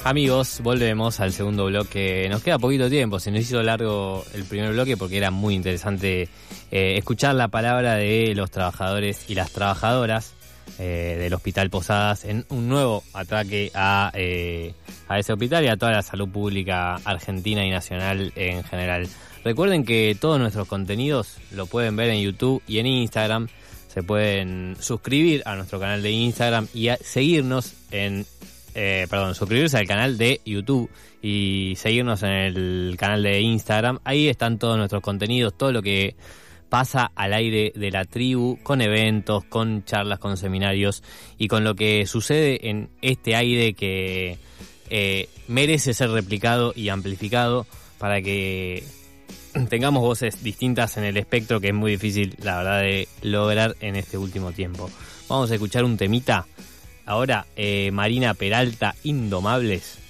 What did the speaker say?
Amigos, volvemos al segundo bloque. Nos queda poquito tiempo, se nos hizo largo el primer bloque porque era muy interesante escuchar la palabra de los trabajadores y las trabajadoras del Hospital Posadas en un nuevo ataque a ese hospital y a toda la salud pública argentina y nacional en general. Recuerden que todos nuestros contenidos lo pueden ver en YouTube y en Instagram. Se pueden suscribir a nuestro canal de Instagram y seguirnos suscribirse al canal de YouTube y seguirnos en el canal de Instagram. Ahí están todos nuestros contenidos, todo lo que pasa al aire de la tribu, con eventos, con charlas, con seminarios y con lo que sucede en este aire que merece ser replicado y amplificado para que tengamos voces distintas en el espectro, que es muy difícil, la verdad, de lograr en este último tiempo. Vamos a escuchar un temita. Ahora, Marina Peralta, Indomables.